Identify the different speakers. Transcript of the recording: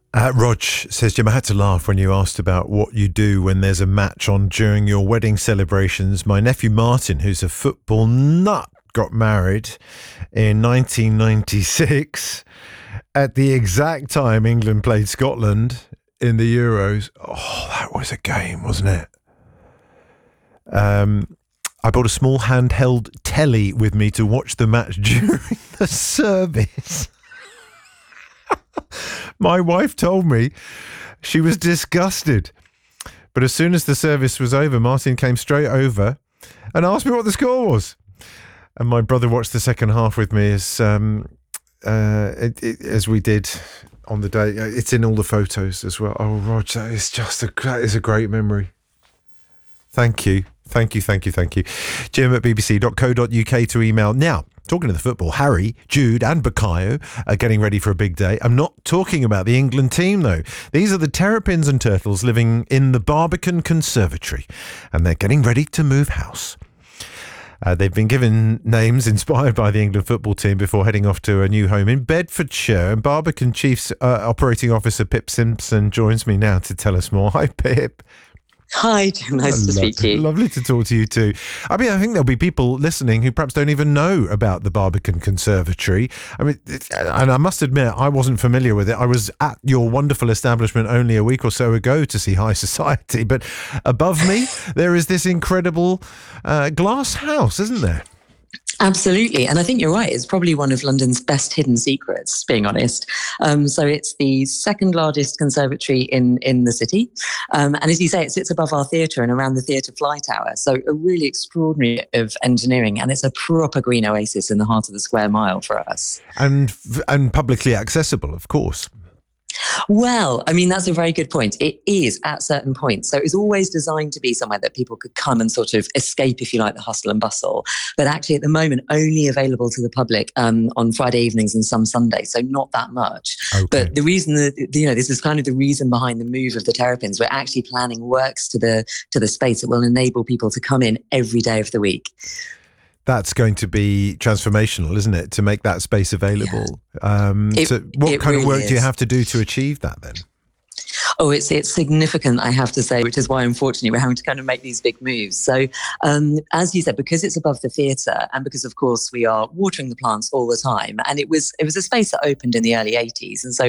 Speaker 1: Rog says, Jim, I had to laugh when you asked about what you do when there's a match on during your wedding celebrations. My nephew Martin, who's a football nut, got married in 1996 at the exact time England played Scotland in the Euros. Oh, that was a game, wasn't it? I bought a small handheld telly with me to watch the match during the service. My wife told me she was disgusted. But as soon as the service was over, Martin came straight over and asked me what the score was. And my brother watched the second half with me as we did on the day. It's in all the photos as well. Oh, Rog, that is a great memory. Thank you. Thank you. Jim at bbc.co.uk to email. Now, talking to the football, Harry, Jude and Bukayo are getting ready for a big day. I'm not talking about the England team, though. These are the terrapins and turtles living in the Barbican Conservatory, and they're getting ready to move house. They've been given names inspired by the England football team before heading off to a new home in Bedfordshire. And Barbican Chiefs Operating Officer Pip Simpson joins me now to tell us more. Hi, Pip.
Speaker 2: Hi, Jim. Nice to speak to you.
Speaker 1: Lovely to talk to you too. I mean, I think there'll be people listening who perhaps don't even know about the Barbican Conservatory. I mean, and I must admit, I wasn't familiar with it. I was at your wonderful establishment only a week or so ago to see High Society. But above me, there is this incredible glass house, isn't there?
Speaker 2: Absolutely. And I think you're right. It's probably one of London's best hidden secrets, being honest. So it's the second largest conservatory in the city. And as you say, it sits above our theatre and around the Theatre Fly Tower. So a really extraordinary of engineering. And it's a proper green oasis in the heart of the square mile for us.
Speaker 1: And publicly accessible, of course.
Speaker 2: Well, I mean, that's a very good point. It is at certain points. So it was always designed to be somewhere that people could come and sort of escape, if you like, the hustle and bustle. But actually, at the moment, only available to the public on Friday evenings and some Sundays. So not that much. Okay. But the reason that, this is kind of the reason behind the move of the Terrapins. We're actually planning works to the space that will enable people to come in every day of the week.
Speaker 1: That's going to be transformational, isn't it, to make that space available? Yeah. So what kind of work do you have to do to achieve that then?
Speaker 2: Oh, it's significant, I have to say, which is why, unfortunately, we're having to kind of make these big moves. So, as you said, because it's above the theatre and because, of course, we are watering the plants all the time, and it was a space that opened in the early 80s. And so